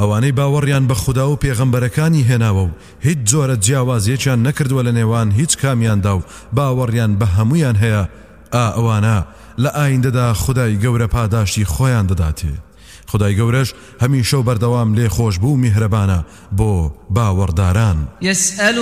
ئەوانەی باوەڕیان بە خودا و پێغەمبەرەکانی هێناوە و هیچ جۆرە جیاوازیەکیان نەکردووە لە نێوان هیچ کامیاندا و باوەڕیان بە هەمویان هەیە، ئەوانە لە ئایندەدا خودای گەورە پاداشتی خۆیان دەداتێ. خدای گەورەش هەمیشە و بەردەوام لێ خۆش بوو میهرەبانە بۆ باوەڕداران.